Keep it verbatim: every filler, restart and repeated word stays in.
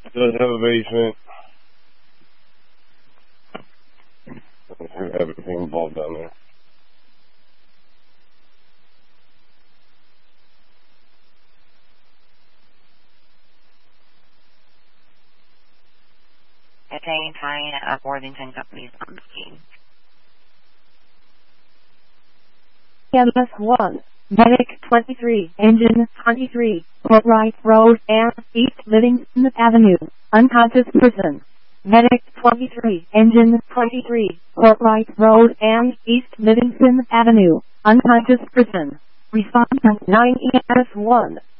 Does have a basement. Everything involved down there. Attain Pine at Worthington Companies on the scheme. M S one, Medic twenty-three, Engine twenty-three, Courtright Road and East Livingston Avenue, unconscious person. Medic twenty-three, Engine twenty-three, Courtright Road and East Livingston Avenue, unconscious person. Response nine E M S one.